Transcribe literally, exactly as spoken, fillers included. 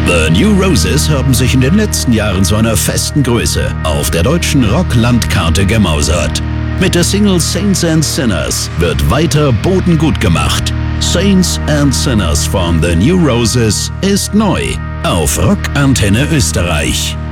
The New Roses haben sich in den letzten Jahren zu einer festen Größe auf der deutschen Rock-Landkarte gemausert. Mit der Single Saints and Sinners wird weiter Boden gut gemacht. Saints and Sinners von The New Roses ist neu auf Rock Antenne Österreich.